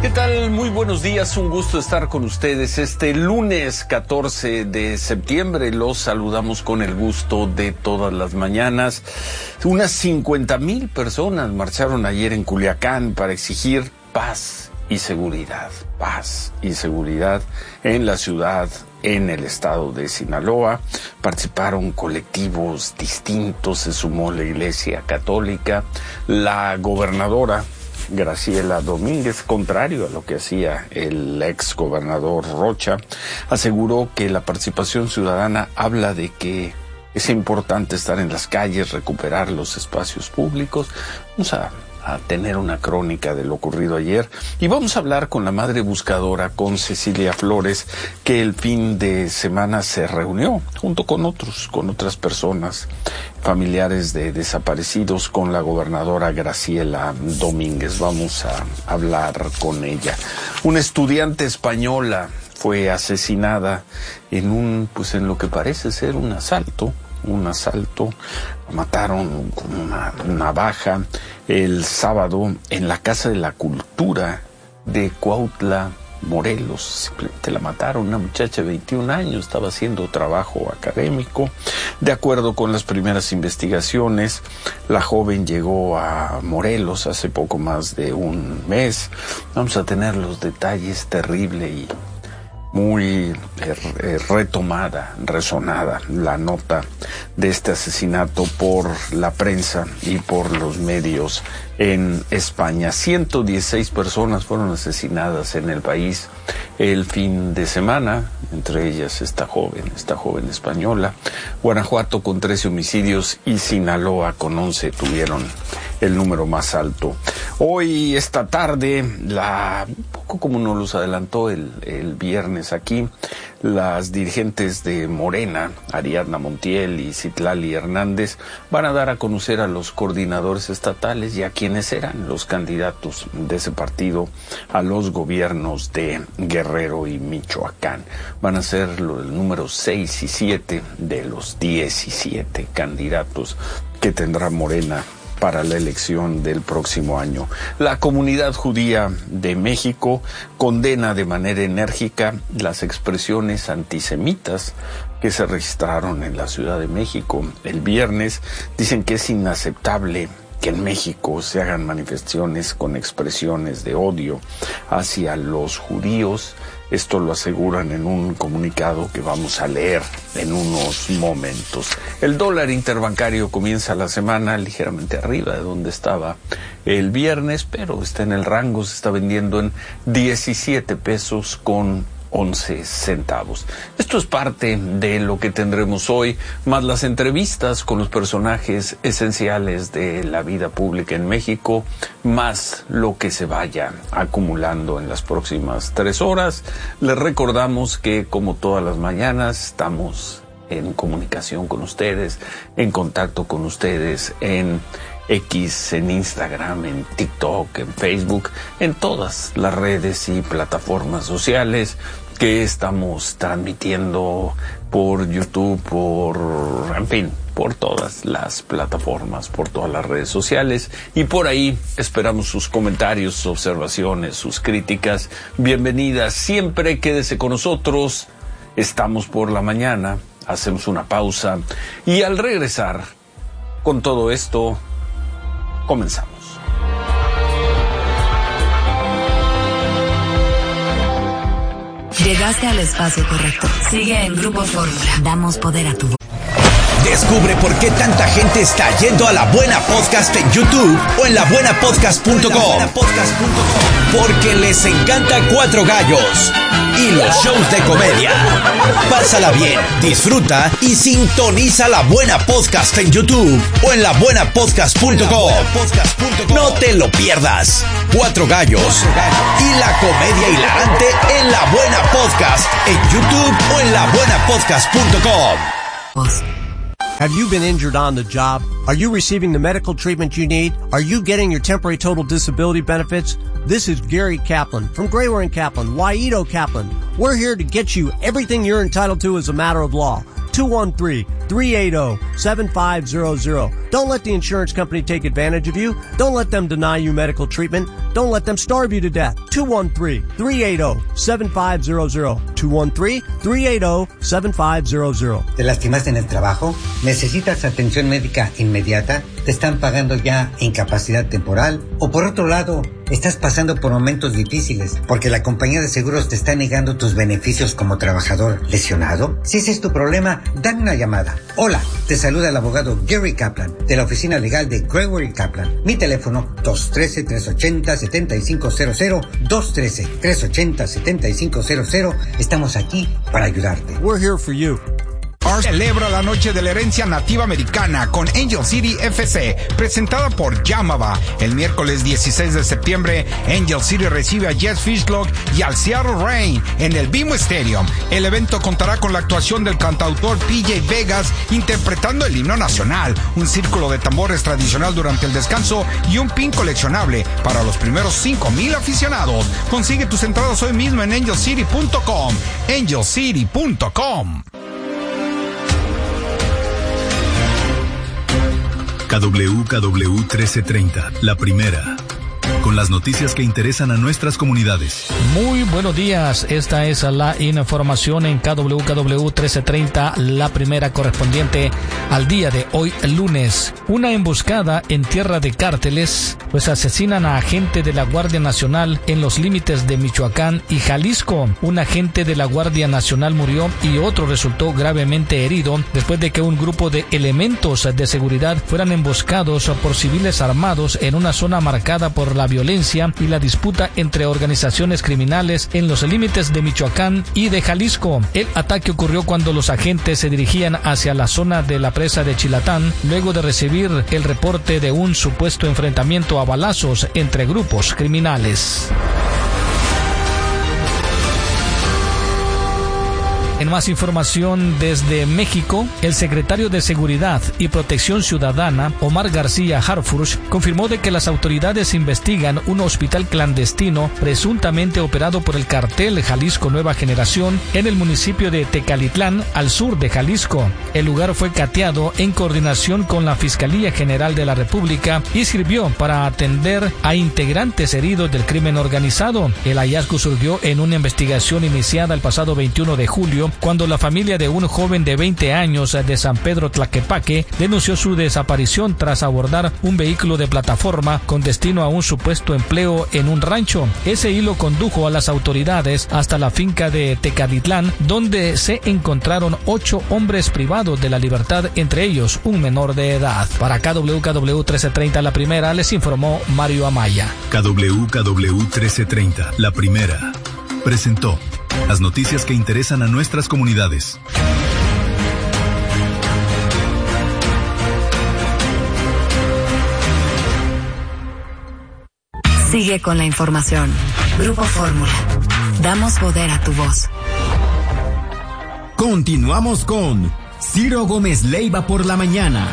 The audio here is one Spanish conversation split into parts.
¿qué tal? Muy buenos días, un gusto estar con ustedes. Este lunes 14 de septiembre los saludamos con el gusto de todas las mañanas. Unas 50,000 personas marcharon ayer en Culiacán para exigir paz y seguridad en la ciudad, en el estado de Sinaloa. Participaron colectivos distintos, se sumó la Iglesia Católica, la gobernadora Graciela Domínguez, contrario a lo que hacía el ex gobernador Rocha, aseguró que la participación ciudadana habla de que es importante estar en las calles, recuperar los espacios públicos. Vamos a tener una crónica de lo ocurrido ayer y vamos a hablar con la madre buscadora, con Cecilia Flores, que el fin de semana se reunió junto con otras personas, familiares de desaparecidos, con la gobernadora Graciela Domínguez. Vamos a hablar con ella. Una estudiante españoñola fue asesinada en lo que parece ser un asalto. La mataron con una navaja el sábado en la Casa de la Cultura de Cuautla, Morelos. Simplemente la mataron. Una muchacha de 21 años estaba haciendo trabajo académico. De acuerdo con las primeras investigaciones, la joven llegó a Morelos hace poco más de un mes. Vamos a tener los detalles. Terrible y muy retomada, resonada la nota de este asesinato por la prensa y por los medios en España. 116 personas fueron asesinadas en el país el fin de semana, entre ellas esta joven española. Guanajuato con 13 homicidios y Sinaloa con 11 tuvieron el número más alto. Hoy, esta tarde, un poco como nos los adelantó el viernes aquí, las dirigentes de Morena, Ariadna Montiel y Citlali Hernández, van a dar a conocer a los coordinadores estatales y a quienes eran los candidatos de ese partido a los gobiernos de Guerrero y Michoacán. Van a ser el número 6 y 7 de los 17 candidatos que tendrá Morena para la elección del próximo año. La comunidad judía de México condena de manera enérgica las expresiones antisemitas que se registraron en la Ciudad de México el viernes. Dicen que es inaceptable que en México se hagan manifestaciones con expresiones de odio hacia los judíos. Esto lo aseguran en un comunicado que vamos a leer en unos momentos. El dólar interbancario comienza la semana ligeramente arriba de donde estaba el viernes, pero está en el rango, se está vendiendo en 17 pesos con 11 centavos. Esto es parte de lo que tendremos hoy, más las entrevistas con los personajes esenciales de la vida pública en México, más lo que se vaya acumulando en las próximas 3 horas. Les recordamos que, como todas las mañanas, estamos en comunicación con ustedes, en contacto con ustedes en X, en Instagram, en TikTok, en Facebook, en todas las redes y plataformas sociales que estamos transmitiendo por YouTube, por todas las plataformas, por todas las redes sociales, y por ahí esperamos sus comentarios, sus observaciones, sus críticas. Bienvenidas, siempre quédese con nosotros. Estamos por la mañana, hacemos una pausa y al regresar con todo esto comenzamos. Llegaste al espacio correcto. Sigue en Grupo Fórmula. Damos poder a tu voz. Descubre por qué tanta gente está yendo a La Buena Podcast en YouTube o en labuenapodcast.com. Porque les encanta Cuatro Gallos y los shows de comedia. Pásala bien, disfruta y sintoniza La Buena Podcast en YouTube o en labuenapodcast.com. No te lo pierdas. Cuatro Gallos y la comedia hilarante en La Buena Podcast en YouTube o en labuenapodcast.com. Have you been injured on the job? Are you receiving the medical treatment you need? Are you getting your temporary total disability benefits? This is Gary Kaplan from Grayware & Kaplan, Waito Kaplan. We're here to get you everything you're entitled to as a matter of law. 213-380-7500. Don't let the insurance company take advantage of you. Don't let them deny you medical treatment. Don't let them starve you to death. 213-380-7500. 213-380-7500. ¿Te lastimaste en el trabajo? ¿Necesitas atención médica inmediata? ¿Te están pagando ya incapacidad temporal? ¿O por otro lado, estás pasando por momentos difíciles porque la compañía de seguros te está negando tus beneficios como trabajador lesionado? Si ese es tu problema, dame una llamada. Hola, te saluda el abogado Gary Kaplan de la oficina legal de Gregory Kaplan. Mi teléfono 213-380-7500, 213-380-7500. Estamos aquí para ayudarte. We're here for you. Celebra la noche de la herencia nativa americana con Angel City FC, presentada por Yamava. El miércoles 16 de septiembre, Angel City recibe a Jess Fishlock y al Seattle Reign en el BMO Stadium. El evento contará con la actuación del cantautor PJ Vegas interpretando el himno nacional, un círculo de tambores tradicional durante el descanso y un pin coleccionable para los primeros 5,000 aficionados. Consigue tus entradas hoy mismo en angelcity.com. angelcity.com. KWKW 1330, la primera, con las noticias que interesan a nuestras comunidades. Muy buenos días, esta es la información en KWKW 1330, la primera correspondiente al día de hoy, lunes. Una emboscada en tierra de cárteles, pues asesinan a agente de la Guardia Nacional en los límites de Michoacán y Jalisco. Un agente de la Guardia Nacional murió y otro resultó gravemente herido después de que un grupo de elementos de seguridad fueran emboscados por civiles armados en una zona marcada por la violencia y la disputa entre organizaciones criminales en los límites de Michoacán y de Jalisco. El ataque ocurrió cuando los agentes se dirigían hacia la zona de la presa de Chilatán, luego de recibir el reporte de un supuesto enfrentamiento a balazos entre grupos criminales. En más información desde México, el secretario de Seguridad y Protección Ciudadana, Omar García Harfuch, confirmó de que las autoridades investigan un hospital clandestino presuntamente operado por el cartel Jalisco Nueva Generación en el municipio de Tecalitlán, al sur de Jalisco. El lugar fue cateado en coordinación con la Fiscalía General de la República y sirvió para atender a integrantes heridos del crimen organizado. El hallazgo surgió en una investigación iniciada el pasado 21 de julio, cuando la familia de un joven de 20 años de San Pedro Tlaquepaque denunció su desaparición tras abordar un vehículo de plataforma con destino a un supuesto empleo en un rancho. Ese hilo condujo a las autoridades hasta la finca de Tecalitlán, donde se encontraron 8 hombres privados de la libertad, entre ellos un menor de edad. Para KWKW 1330, la primera, les informó Mario Amaya. KWKW 1330, la primera, presentó las noticias que interesan a nuestras comunidades. Sigue con la información. Grupo Fórmula. Damos poder a tu voz. Continuamos con Ciro Gómez Leiva por la mañana.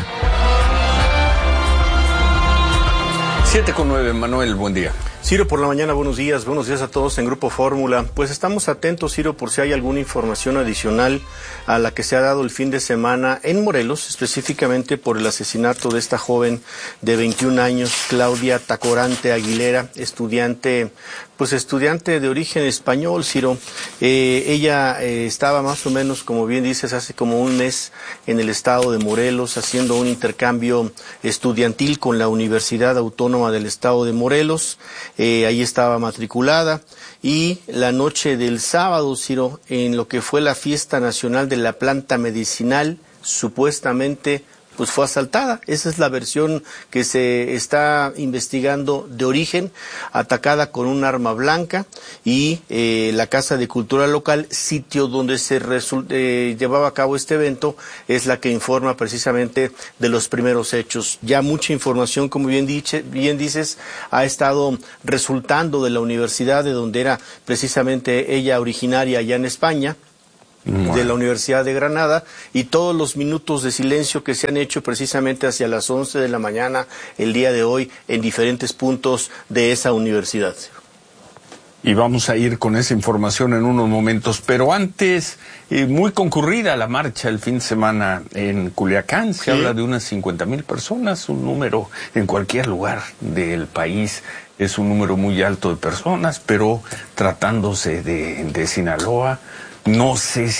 7:09, Manuel, buen día. Ciro, por la mañana, buenos días a todos en Grupo Fórmula. Pues estamos atentos, Ciro, por si hay alguna información adicional a la que se ha dado el fin de semana en Morelos, específicamente por el asesinato de esta joven de 21 años, Claudia Tacorante Aguilera, estudiante de origen español, Ciro. Ella estaba más o menos, como bien dices, hace como un mes en el estado de Morelos haciendo un intercambio estudiantil con la Universidad Autónoma del Estado de Morelos. Ahí estaba matriculada y la noche del sábado, Ciro, en lo que fue la fiesta nacional de la planta medicinal, supuestamente pues fue asaltada. Esa es la versión que se está investigando de origen, atacada con un arma blanca, y la Casa de Cultura local, sitio donde se llevaba a cabo este evento, es la que informa precisamente de los primeros hechos. Ya mucha información, como bien dices, ha estado resultando de la universidad de donde era precisamente ella originaria allá en España, de la Universidad de Granada, y todos los minutos de silencio que se han hecho precisamente hacia las 11 de la mañana el día de hoy en diferentes puntos de esa universidad. Y vamos a ir con esa información en unos momentos, pero antes, muy concurrida la marcha el fin de semana en Culiacán. Se habla de unas 50,000 personas, un número en cualquier lugar del país. Es un número muy alto de personas, pero tratándose de Sinaloa, no sé si